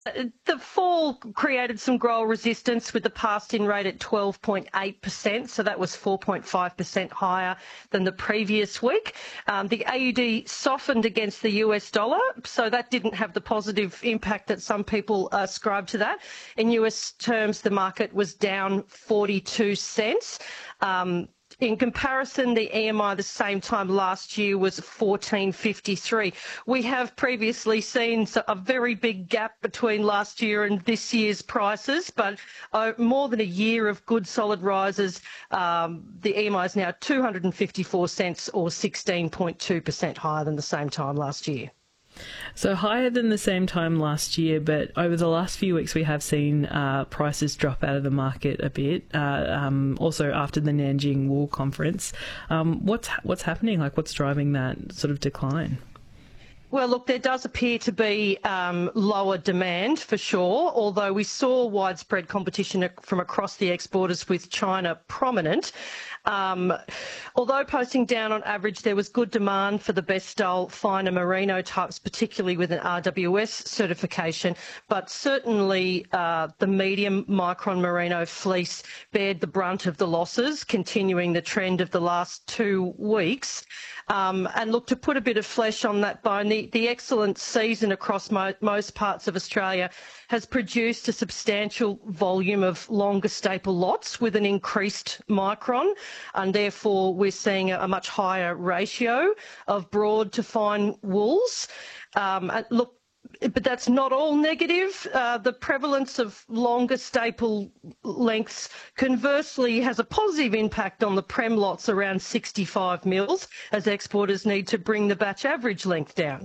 The fall created some grower resistance with the passed-in rate at 12.8%, so that was 4.5% higher than the previous week. The AUD softened against the US dollar, so that didn't have the positive impact that some people ascribe to that. In US terms, the market was down 42 cents. In comparison, the EMI the same time last year was 14.53. We have previously seen a very big gap between last year and this year's prices, but more than a year of good solid rises. The EMI is now 254 cents or 16.2% higher than the same time last year. So higher than the same time last year, but over the last few weeks we have seen prices drop out of the market a bit. Also after the Nanjing Wool Conference, what's happening? Like, what's driving that sort of decline? Well, look, there does appear to be lower demand for sure, although we saw widespread competition from across the exporters, with China prominent. Although posting down on average, there was good demand for the best style finer merino types, particularly with an RWS certification, but certainly the medium micron merino fleece bared the brunt of the losses, continuing the trend of the last 2 weeks. And look, to put a bit of flesh on that bone, the excellent season across most parts of Australia has produced a substantial volume of longer staple lots with an increased micron, and therefore we're seeing a much higher ratio of broad to fine wools. And look, but that's not all negative. The prevalence of longer staple lengths conversely has a positive impact on the prem lots around 65 mils, as exporters need to bring the batch average length down.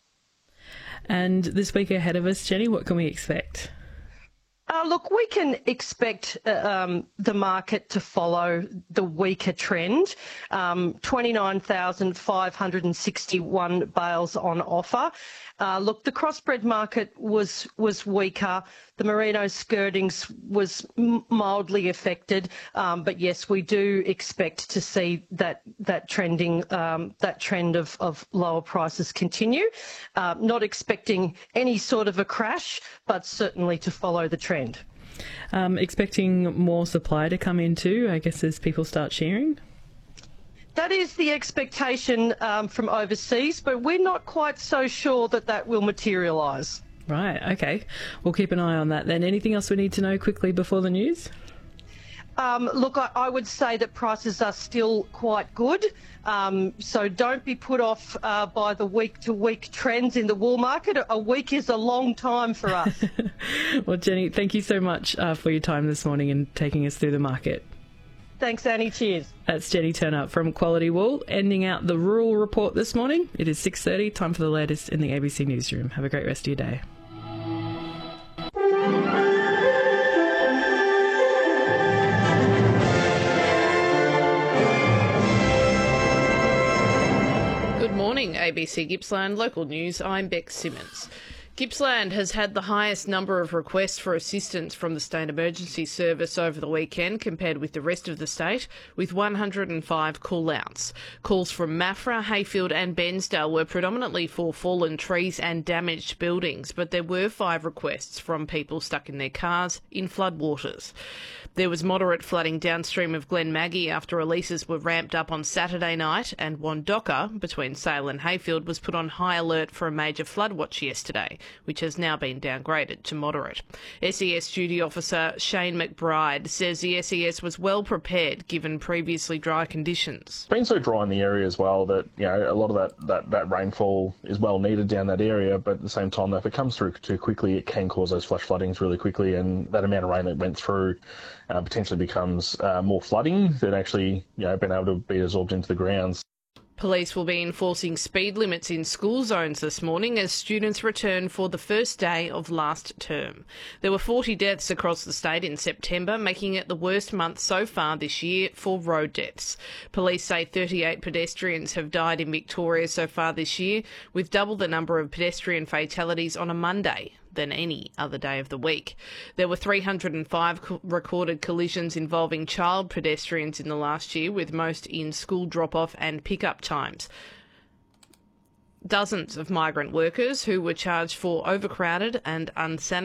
And this week ahead of us, Jenny, what can we expect? Look, we can expect the market to follow the weaker trend. 29,561 bales on offer. Look, the crossbred market was weaker. The merino skirtings was mildly affected, but yes, we do expect to see that trend of lower prices continue. Not expecting any sort of a crash, but certainly to follow the trend. Expecting more supply to come in too, I guess, as people start shearing? That is the expectation from overseas, but we're not quite so sure that will materialise. Right, okay. We'll keep an eye on that then. Anything else we need to know quickly before the news? Look, I would say that prices are still quite good, so don't be put off by the week-to-week trends in the wool market. A week is a long time for us. Well, Jenny, thank you so much for your time this morning and taking us through the market. Thanks, Annie. Cheers. That's Jenny Turner from Quality Wool, ending out the rural report this morning. It is 6:30, time for the latest in the ABC Newsroom. Have a great rest of your day. Good morning, ABC Gippsland Local News. I'm Beck Simmons. Gippsland has had the highest number of requests for assistance from the State Emergency Service over the weekend compared with the rest of the state, with 105 call-outs. Calls from Maffra, Hayfield and Bensdale were predominantly for fallen trees and damaged buildings, but there were 5 requests from people stuck in their cars in floodwaters. There was moderate flooding downstream of Glen Maggie after releases were ramped up on Saturday night, and Wandocka, between Sale and Hayfield, was put on high alert for a major flood watch yesterday, which has now been downgraded to moderate. SES Duty Officer Shane McBride says the SES was well prepared given previously dry conditions. It's been so dry in the area as well that, you know, a lot of that rainfall is well needed down that area, but at the same time, if it comes through too quickly, it can cause those flash floodings really quickly, and that amount of rain that went through potentially becomes more flooding than actually, you know, being able to be absorbed into the grounds. Police will be enforcing speed limits in school zones this morning as students return for the first day of last term. There were 40 deaths across the state in September, making it the worst month so far this year for road deaths. Police say 38 pedestrians have died in Victoria so far this year, with double the number of pedestrian fatalities on a Monday than any other day of the week. There were 305 recorded collisions involving child pedestrians in the last year, with most in school drop-off and pick-up times. Dozens of migrant workers who were charged for overcrowded and unsanitary